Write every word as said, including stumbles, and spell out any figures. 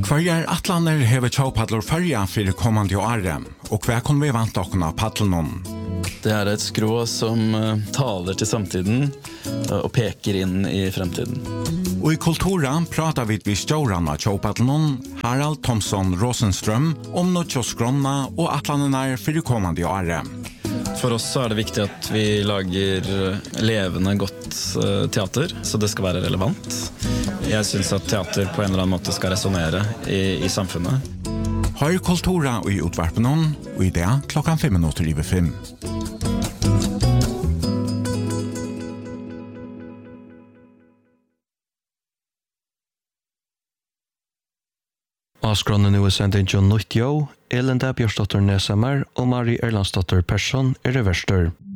Kvarjar atlaner hever tjaupadlor färja för kommande året, och hva kan vi vant okna paddlen om? Det är ett skrå som uh, taler till samtiden uh, och pekar in i framtiden. Och i kulturen pratar vi vid stjårarna tjaupadlen Harald Thomson Rosenström om nödtjåskrona och atlanerna för kommande året. För oss så är det viktigt att vi lager levande gott uh, teater, så det ska vara relevant. Jag syns att teater på en eller annan måte ska resonera i, i samfunnet. Hör kultura i utvarpen och i det klockan fem minuter över fem. Avskronen nu är sänd John Nuttjo, Elenda Björnsdotter Nesamar och Marie Erlandsdotter Persson är det värster.